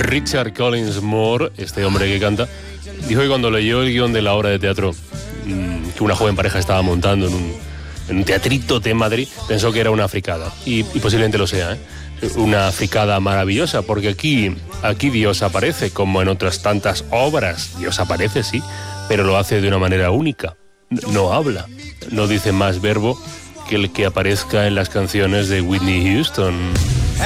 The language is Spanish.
Richard Collins Moore, este hombre que canta, dijo que cuando leyó el guión de la obra de teatro que una joven pareja estaba montando en un teatrito de Madrid, pensó que era una fricada. Y posiblemente lo sea, ¿eh? Una fricada maravillosa, porque aquí Dios aparece, como en otras tantas obras. Dios aparece, sí, pero lo hace de una manera única. No habla, no dice más verbo que el que aparezca en las canciones de Whitney Houston.